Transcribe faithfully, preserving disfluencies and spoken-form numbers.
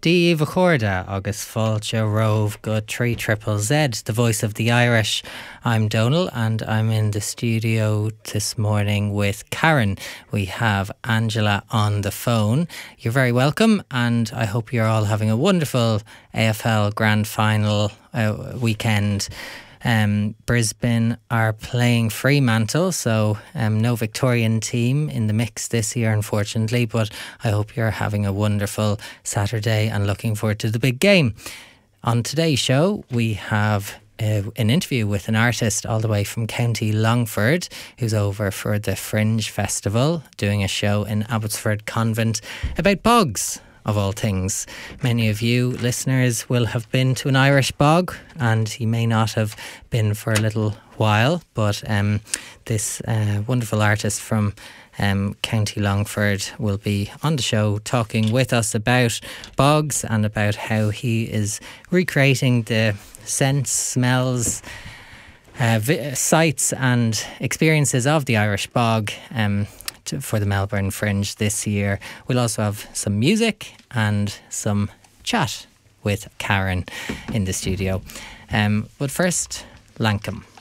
Díomh Chorda agus Fáilte Rove go three triple Z, the voice of the Irish. I'm Donal and I'm in the studio this morning with Karen. We have Angela on the phone. You're very welcome and I hope you're all having a wonderful A F L Grand Final uh, weekend. Um, Brisbane are playing Fremantle, so um, no Victorian team in the mix this year, unfortunately, but I hope you're having a wonderful Saturday and looking forward to the big game. On today's show, we have uh, an interview with an artist all the way from County Longford who's over for the Fringe Festival, doing a show in Abbotsford Convent about bogs. Of all things, many of you listeners will have been to an Irish bog, and you may not have been for a little while, but um, this uh, wonderful artist from um, County Longford will be on the show talking with us about bogs and about how he is recreating the scents, smells, uh, vi- sights and experiences of the Irish bog um, for the Melbourne Fringe this year. We'll also have some music and some chat with Karen in the studio. Um, but first, Lankum.